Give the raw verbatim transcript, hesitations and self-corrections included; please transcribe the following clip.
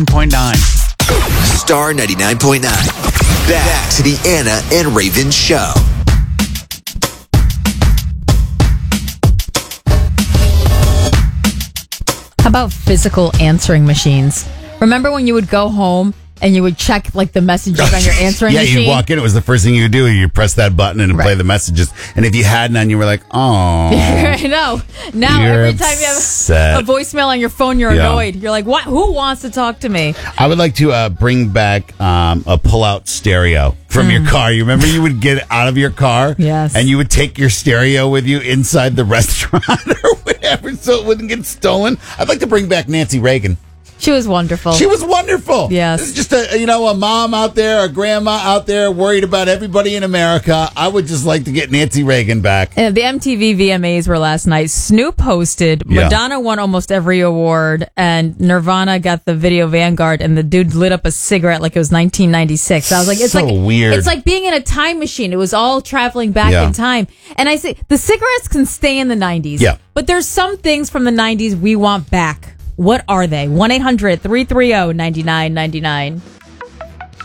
point nine. Star ninety-nine point nine. Back to the Anna and Raven Show. How about physical answering machines? Remember when you would go home and you would check like the messages on your answering yeah, machine? you'd walk in. It was the first thing you would do. You press that button and Right. play the messages. And if you had none, you were like, oh. I know. Now You're every time you upset. have a voicemail on your phone, you're Yeah. annoyed. You're like, what? Who wants to talk to me? I would like to uh, bring back um, a pull-out stereo from your car. You remember you would get out of your car? Yes. And you would take your stereo with you inside the restaurant or whatever so it wouldn't get stolen. I'd like to bring back Nancy Reagan. She was wonderful. She was wonderful. Yes. It's just a, you know, a mom out there, a grandma out there worried about everybody in America. I would just like to get Nancy Reagan back. Uh, the M T V V M As were last night. Snoop hosted. Yeah. Madonna won almost every award, and Nirvana got the Video Vanguard. And the dude lit up a cigarette like it was nineteen ninety-six. I was like, it's So like weird. It's like being in a time machine. It was all traveling back Yeah. in time. And I say the cigarettes can stay in the nineties. Yeah. But there's some things from the nineties we want back. What are they? one eight hundred three three zero nine nine nine nine.